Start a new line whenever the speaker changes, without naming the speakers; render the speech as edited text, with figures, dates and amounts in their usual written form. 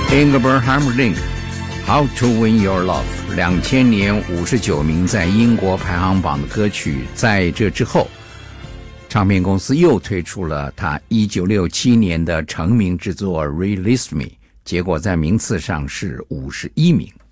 Ingeborg Hammerling How to Win Your Love 2000年59名在英国排行榜的歌曲。在这之后，唱片公司又推出了他1967年的成名之作 Release Me， 结果在名次上是51名。